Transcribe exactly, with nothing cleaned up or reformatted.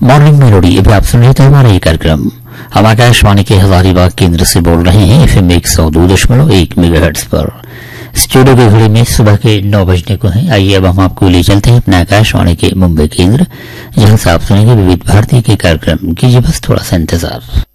Morning melody. अभी आप सुन रहे थे हमारा ये कार्यक्रम। हम आकाशवाणी के हजारीबाग केंद्र से बोल रहे हैं एफएम एक सौ दो दशमलव एक मेगाहर्ट्ज पर। स्टूडियो की घड़ी में सुबह के नौ बजने को है। आइए अब हम आपको ले चलते हैं अपने आकाशवाणी के मुंबई केंद्र, जहां से आप सुनेंगे विविध भारती के कार्यक्रम। कीजिए बस थोड़ा सा इंतजार।